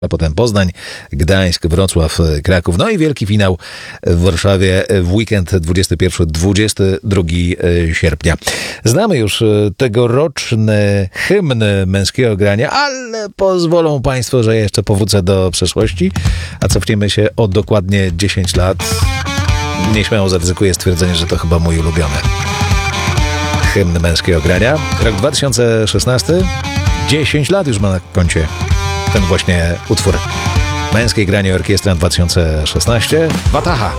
a potem Poznań, Gdańsk, Wrocław, Kraków. No i wielki finał w Warszawie w weekend 21-22 sierpnia. Znamy już tegoroczny hymn męskiego grania, ale pozwolą Państwo, że jeszcze powrócę do przeszłości, a cofniemy się o dokładnie 10 lat. Nieśmiało zaryzykuję stwierdzenie, że to chyba mój ulubiony hymn męskiego grania. Rok 2016, 10 lat już ma na koncie ten właśnie utwór. Męskie granie orkiestra 2016. Wataha!